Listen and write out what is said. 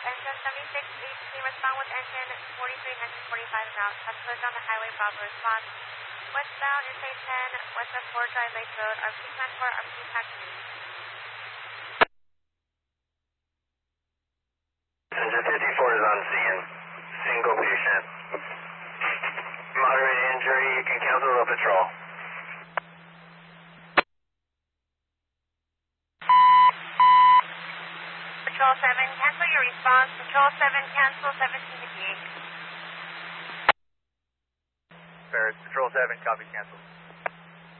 engine 7618, respond with engine 4345 knots. Customers on the highway, Bravo response. Westbound, Interstate 10, west of 4 Drive Lake Road, RP time 4, RP taxi. Engine 54 is on scene. Single patient. Moderate injury, you can cancel the patrol. Patrol 7, cancel your response. Patrol 7, cancel 1758. Paris, Patrol 7, copy, cancel.